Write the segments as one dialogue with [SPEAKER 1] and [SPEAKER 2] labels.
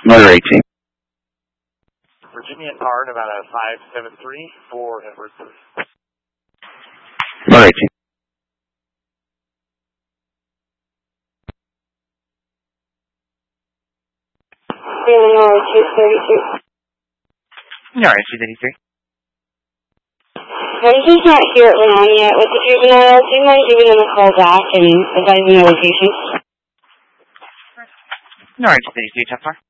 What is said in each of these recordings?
[SPEAKER 1] Motor 18.
[SPEAKER 2] Virginia Tar, Nevada 573 for Edwards.
[SPEAKER 1] Motor 18.
[SPEAKER 3] Illinois 233.
[SPEAKER 4] Alright, 233.
[SPEAKER 3] He's not here at Leon yet with the juveniles. Do you mind giving them a call back and advising the location?
[SPEAKER 4] Alright, 233, top far.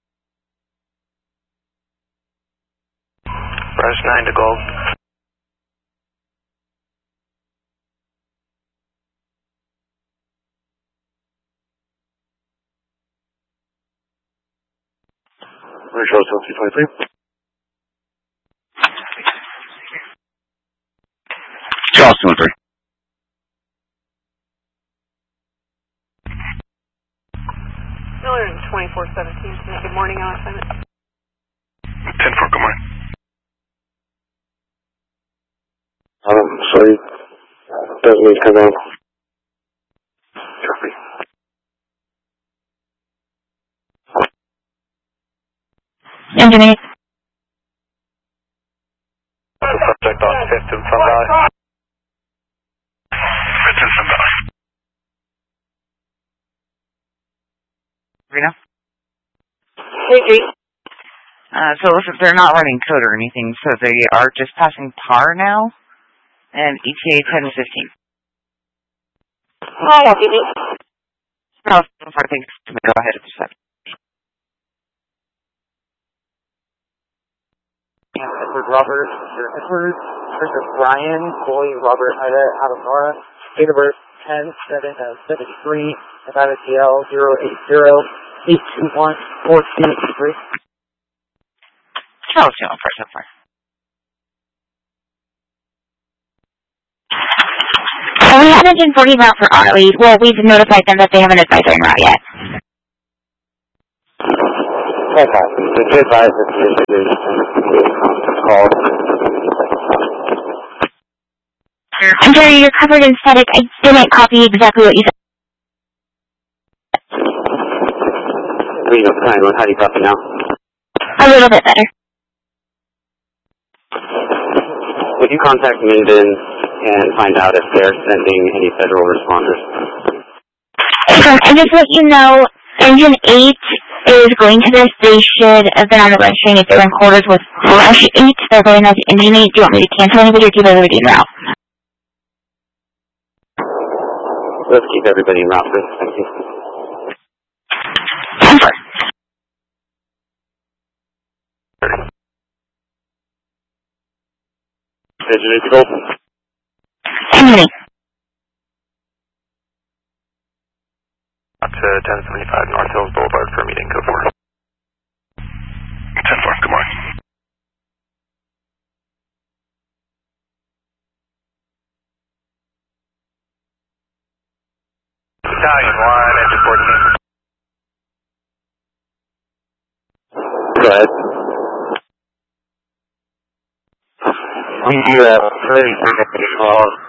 [SPEAKER 2] Rush 9 to Gold. Rochelle 223.
[SPEAKER 1] Charleston 3.
[SPEAKER 5] Miller 2417. Good morning, on assignment.
[SPEAKER 2] 10-4, good morning. Sorry. Doesn't mean come down. Copy.
[SPEAKER 3] Engineer.
[SPEAKER 2] Subject on 5th and Sun Valley. 5th and Sun Valley.
[SPEAKER 4] Reno?
[SPEAKER 3] 33.
[SPEAKER 4] So listen, they're not running code or anything, so they are just passing par now, and ETA 10 to 15.
[SPEAKER 3] Hi, LPD.
[SPEAKER 4] No, so far, thanks. Go ahead at the second. Edward Robert, Edward, Richard Brian, Boy Robert Ida Alamora, date of birth 10/7/73, Nevada TL 080-821-4283. Charles, so far.
[SPEAKER 3] We have an engine 40 route for our lead. Well, we've notified them that they haven't advised en route yet.
[SPEAKER 2] Okay. It's advised that the is called.
[SPEAKER 3] I'm sorry, you're covered in static. I didn't copy exactly what you said.
[SPEAKER 2] Reno 9-1, how do you copy now?
[SPEAKER 3] A little bit better.
[SPEAKER 2] Would you contact Minden and find out if they're sending any federal responders?
[SPEAKER 3] And just let you know, Engine 8 is going to this. They should have been on the registering if they're in quarters with Rush 8. They're going as Engine 8. Do you want me to cancel anybody or keep everybody en route?
[SPEAKER 2] Let's keep everybody en route, please. Thank you. Engine 8 to go.
[SPEAKER 3] Engine 8.
[SPEAKER 2] Up to 1075 North Hills Boulevard for a meeting, code 4. 10-4, good morning. 1, engine 14. Go ahead. We do have 30 seconds to call.